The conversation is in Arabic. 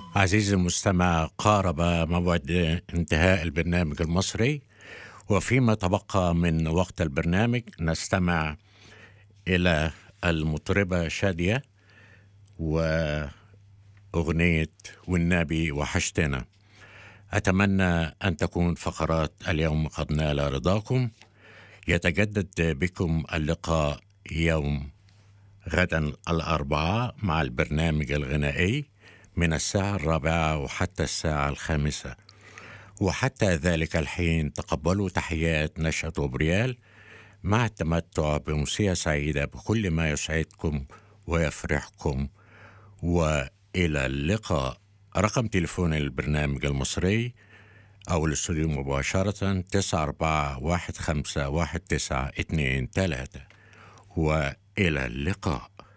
عزيزي المستمع، قارب موعد انتهاء البرنامج المصري، وفيما تبقى من وقت البرنامج نستمع إلى المطربة شادية وأغنية والنبي وحشتنا. أتمنى أن تكون فقرات اليوم قد نال رضاكم. يتجدد بكم اللقاء يوم غدا الأربعاء مع البرنامج الغنائي من الساعة 4 وحتى الساعة 5، وحتى ذلك الحين تقبلوا تحيات نشأة وبريال مع التمتع بأمسية سعيدة بكل ما يسعدكم ويفرحكم، وإلى اللقاء. رقم تليفون البرنامج المصري أو الاستوديو مباشرة 94151923، وإلى اللقاء.